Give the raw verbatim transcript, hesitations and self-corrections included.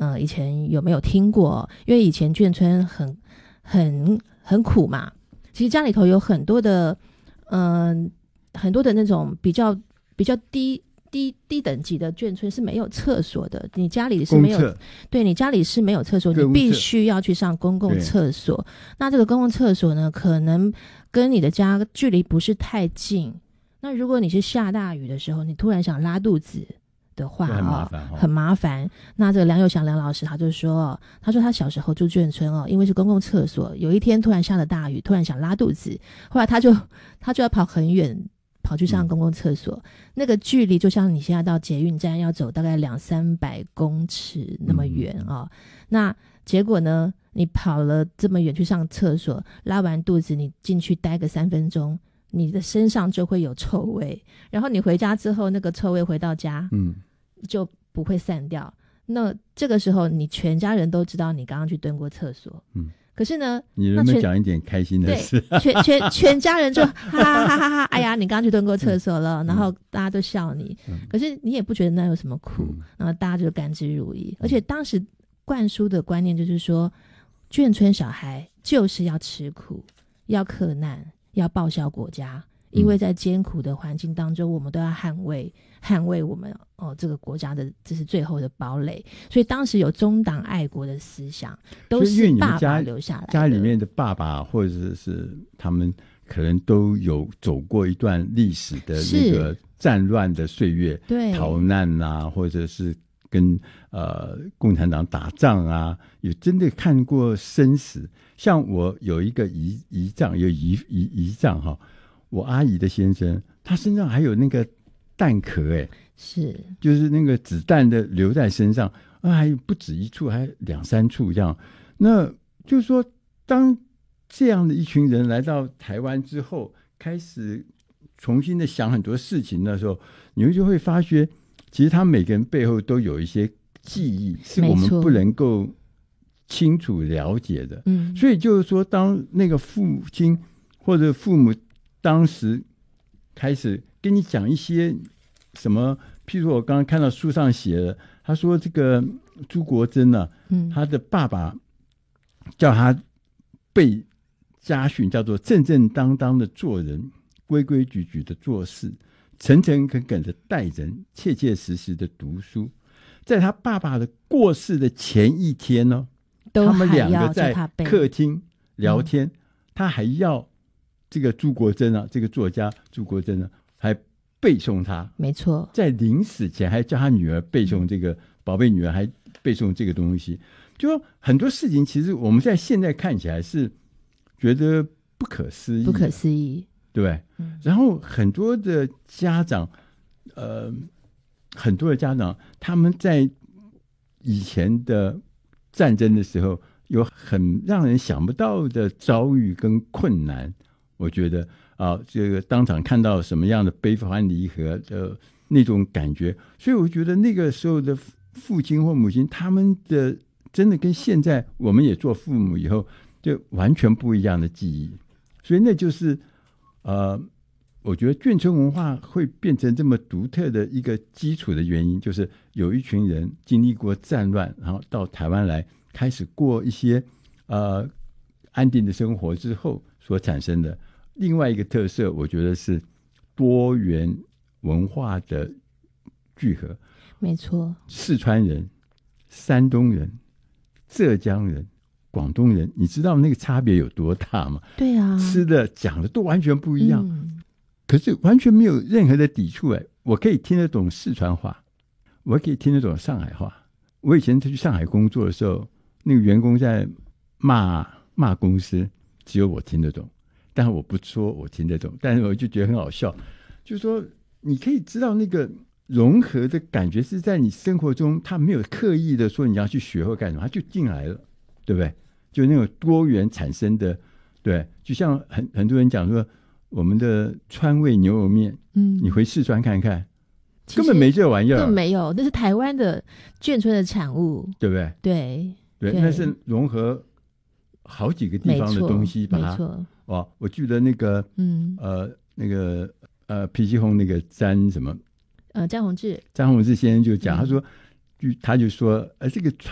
呃以前有没有听过，因为以前眷村很很很苦嘛，其实家里头有很多的嗯、呃、很多的那种比较比较低低低等级的眷村是没有厕所的，你家里是没有，对，你家里是没有厕所，你必须要去上公共厕所。那这个公共厕所呢，可能跟你的家距离不是太近。那如果你是下大雨的时候，你突然想拉肚子的话很麻烦、 哦、很麻烦。那这个梁友祥梁老师他就说，他说他小时候住眷村哦，因为是公共厕所，有一天突然下了大雨，突然想拉肚子，后来他就他就要跑很远。跑去上公共厕所、嗯、那个距离就像你现在到捷运站要走大概两三百公尺那么远啊、哦嗯！那结果呢，你跑了这么远去上厕所，拉完肚子，你进去待个三分钟，你的身上就会有臭味，然后你回家之后，那个臭味回到家，嗯，就不会散掉。那这个时候，你全家人都知道你刚刚去蹲过厕所，嗯。可是呢， 你能不能讲一点开心的事？ 对，全全全家人就哈哈哈哈哈！哎呀，你刚刚去蹲过厕所了，嗯、然后大家都笑你、嗯。可是你也不觉得那有什么苦，嗯、然后大家就甘之如饴、嗯。而且当时灌输的观念就是说，眷村小孩就是要吃苦，要克难，要报效国家。因为在艰苦的环境当中，我们都要捍卫捍卫我们哦这个国家的，这是最后的堡垒。所以当时有忠党爱国的思想，都是爸爸留下来的。 家里面的爸爸或者是他们可能都有走过一段历史的那个战乱的岁月，对，逃难啊，或者是跟呃共产党打仗啊，有真的看过生死。像我有一个姨姨丈，有姨姨姨丈哈。我阿姨的先生，他身上还有那个弹壳，哎，是，就是那个子弹的留在身上，啊，还不止一处，还两三处这样。那就是说，当这样的一群人来到台湾之后，开始重新的想很多事情的时候，你们就会发觉，其实他每个人背后都有一些记忆，是我们不能够清楚了解的。嗯，所以就是说，当那个父亲或者父母当时开始跟你讲一些什么，譬如我刚刚看到书上写的，他说这个朱国珍啊，嗯，他的爸爸叫他被家训，叫做正正当当的做人，规规矩矩的做事，诚诚恳恳的待人，切切实实的读书。在他爸爸的过世的前一天呢，他们两个在客厅聊天，嗯、他还要这个朱国珍啊，这个作家朱国珍呢，还背诵他，没错，在临死前还叫他女儿背诵这个宝贝女儿，还背诵这个东西。就说很多事情，其实我们在现在看起来是觉得不可思议，不可思议，对不对？嗯、然后很多的家长，呃，很多的家长，他们在以前的战争的时候，有很让人想不到的遭遇跟困难。我觉得啊，这个当场看到什么样的悲欢离合的那种感觉，所以我觉得那个时候的父亲或母亲，他们的真的跟现在我们也做父母以后，就完全不一样的记忆。所以那就是呃，我觉得眷村文化会变成这么独特的一个基础的原因，就是有一群人经历过战乱，然后到台湾来，开始过一些呃安定的生活之后所产生的。另外一个特色，我觉得是多元文化的聚合。没错，四川人、山东人、浙江人、广东人，你知道那个差别有多大吗？对啊，吃的讲的都完全不一样，嗯、可是完全没有任何的抵触。哎，我可以听得懂四川话，我可以听得懂上海话。我以前去上海工作的时候，那个员工在骂骂公司，只有我听得懂。但是我不说我听得懂，但是我就觉得很好笑，就是说你可以知道那个融合的感觉是在你生活中，他没有刻意的说你要去学或干什么，他就进来了，对不对？就那种多元产生的，对，就像很很多人讲说我们的川味牛肉面，嗯，你回四川看看，根本没这玩意儿，根本没有，那是台湾的眷村的产物，对不对？对 对, 对，那是融合好几个地方的东西，把它。哦，我记得那个，嗯，呃，那个，呃，皮基红那个詹什么，呃，詹宏志，詹宏志先生就讲，嗯、他说，就他就说，呃，这个川。